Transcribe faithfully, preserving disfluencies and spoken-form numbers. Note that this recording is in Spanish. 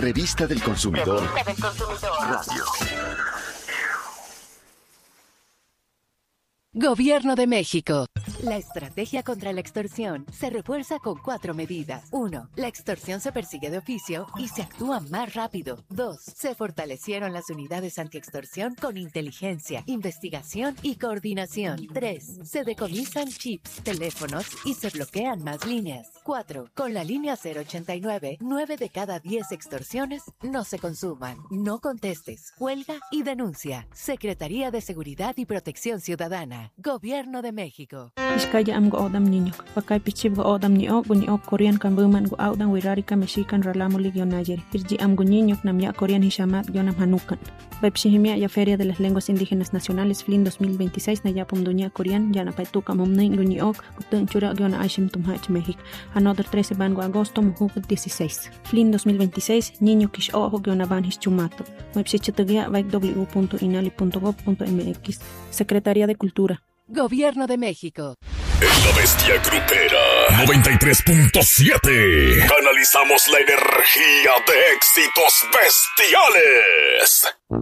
Revista del Consumidor. Revista del Consumidor. Radio. Gobierno de México. La estrategia contra la extorsión se refuerza con cuatro medidas. Uno, la extorsión se persigue de oficio y se actúa más rápido. Dos, se fortalecieron las unidades antiextorsión con inteligencia, investigación y coordinación. Tres, se decomisan chips, teléfonos y se bloquean más líneas. Cuatro, con la línea cero ochenta y nueve, nueve de cada diez extorsiones no se consuman. No contestes, huelga y denuncia. Secretaría de Seguridad y Protección Ciudadana. Gobierno de México. Iskaya am go odam niño, pakay pichib go odam ni og ni og Korean kan buman go audan wirari ka mexican ralamo ligio nayer. Irji am go niño nam ya Korean hishamat yonam hanukan. Bepshihimia ya Feria de las Lenguas Indígenas Nacionales F L I N dos mil veintiséis na ya pumduña Korean ya na paituka momnay ni og gutun chura yona aishim tumhach México. Another trece van go agosto muhuk dieciséis. F L I N dos mil veintiséis niño kish ojo yona van hischumato. Webshichatagia vaik w punto inali punto gov punto m x. Secretaría de Cultura. Gobierno de México. En la Bestia Grupera noventa y tres punto siete canalizamos la energía de éxitos bestiales.